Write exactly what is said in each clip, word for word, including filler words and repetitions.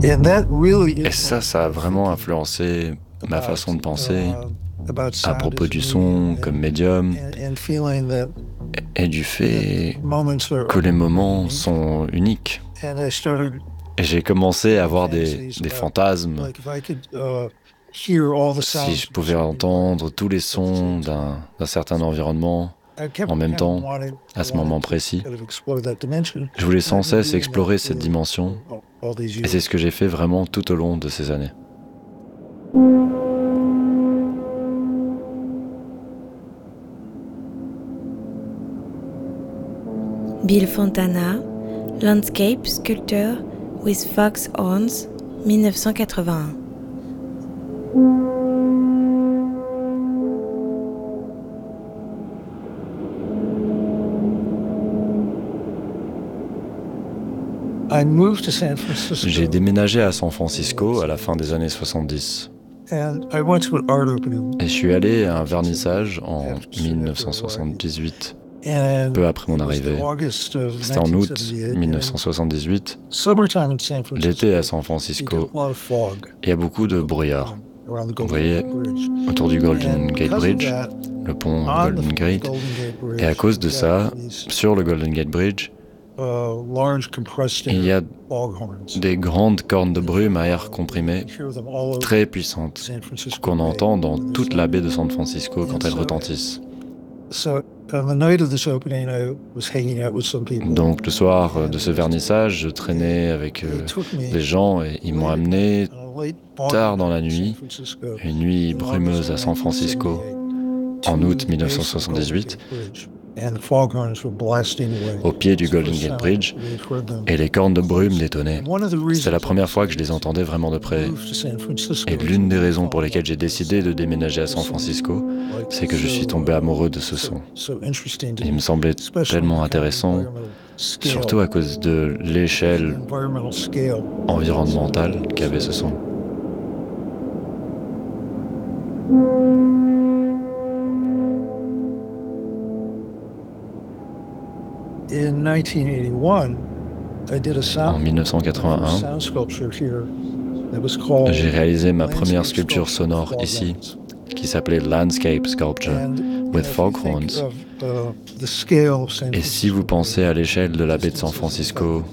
Et ça, ça a vraiment influencé ma façon de penser à propos du son comme médium et du fait que les moments sont uniques. Et j'ai commencé à avoir des, des fantasmes. Si je pouvais entendre tous les sons d'un d'un certain environnement en même temps, à ce moment précis, je voulais sans cesse explorer cette dimension, et c'est ce que j'ai fait vraiment tout au long de ces années. Bill Fontana, Landscape Sculpture with Fox Horns, mille neuf cent quatre-vingt-un. J'ai déménagé à San Francisco à la fin des années soixante-dix. Et je suis allé à un vernissage en mille neuf cent soixante-dix-huit, peu après mon arrivée. C'était en août mille neuf cent soixante-dix-huit. L'été à San Francisco, il y a beaucoup de brouillard. Vous voyez, autour du Golden Gate Bridge, le pont Golden Gate. Et à cause de ça, sur le Golden Gate Bridge, il y a des grandes cornes de brume à air comprimé très puissantes qu'on entend dans toute la baie de San Francisco quand elles retentissent. Donc le soir de ce vernissage, je traînais avec euh, des gens et ils m'ont amené tard dans la nuit, une nuit brumeuse à San Francisco, en août mille neuf cent soixante-dix-huit, au pied du Golden Gate Bridge, et les cornes de brume détonnaient. C'était la première fois que je les entendais vraiment de près. Et l'une des raisons pour lesquelles j'ai décidé de déménager à San Francisco, c'est que je suis tombé amoureux de ce son. Il me semblait tellement intéressant, surtout à cause de l'échelle environnementale qu'avait ce son. En mille neuf cent quatre-vingt-un, j'ai réalisé ma première sculpture sonore ici, qui s'appelait Landscape Sculpture with Foghorns. Et si vous pensez à l'échelle de la baie de San Francisco,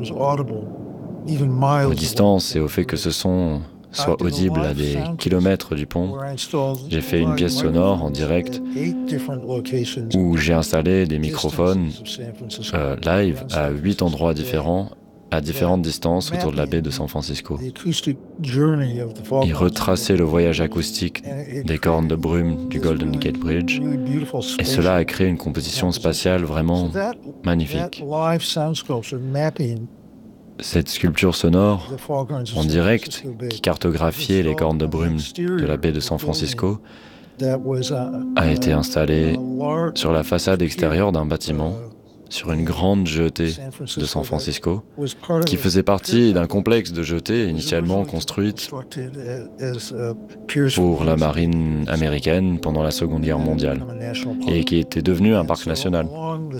aux distances et au fait que ce son soit audible à des kilomètres du pont, j'ai fait une pièce sonore en direct où j'ai installé des microphones euh, live à huit endroits différents, à différentes distances autour de la baie de San Francisco. Il retraçait le voyage acoustique des cornes de brume du Golden Gate Bridge, et cela a créé une composition spatiale vraiment magnifique. Cette sculpture sonore, en direct, qui cartographiait les cornes de brume de la baie de San Francisco, a été installée sur la façade extérieure d'un bâtiment, sur une grande jetée de San Francisco, qui faisait partie d'un complexe de jetées initialement construite pour la marine américaine pendant la Seconde Guerre mondiale, et qui était devenu un parc national.